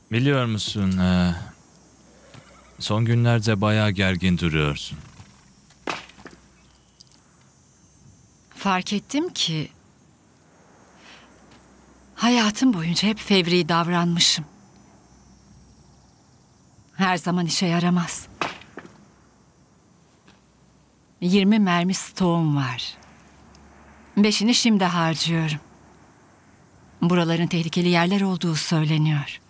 Biliyor musun, son günlerde bayağı gergin duruyorsun. Fark ettim ki hayatım boyunca hep fevri davranmışım. Her zaman işe yaramaz. 20 mermi stoğum var. 5'ini şimdi harcıyorum. Buraların tehlikeli yerler olduğu söyleniyor.